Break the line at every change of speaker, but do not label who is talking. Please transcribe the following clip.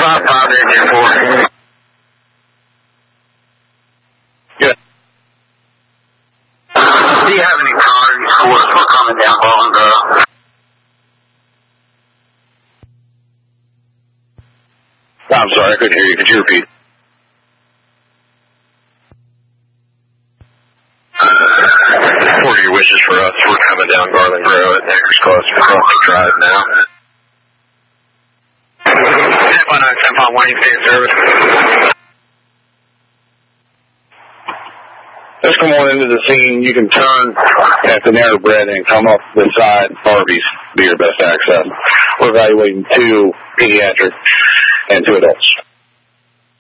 55884. Good. Do you have any priorities for us? We're coming down Garland Grove.
I'm sorry, I couldn't hear you. Could you repeat? What are your wishes for us? We're coming down Garland Grove at Neckers Close for Crossing Drive now.
1059, 1051, you stay in service.
Just come on into the scene. You can turn at the narrow bread and come up the side. Harvey's be your best access. We're evaluating 2 pediatric and 2 adults.